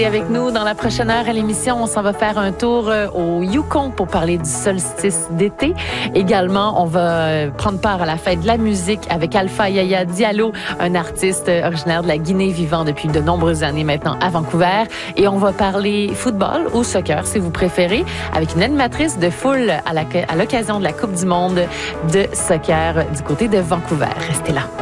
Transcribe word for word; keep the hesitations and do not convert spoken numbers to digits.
Et avec nous dans la prochaine heure à l'émission, on s'en va faire un tour au Yukon pour parler du solstice d'été. Également, on va prendre part à la fête de la musique avec Alpha Yaya Diallo, un artiste originaire de la Guinée vivant depuis de nombreuses années maintenant à Vancouver. Et on va parler football ou soccer, si vous préférez, avec une animatrice de foule à l'occasion de la Coupe du monde de soccer du côté de Vancouver. Restez là.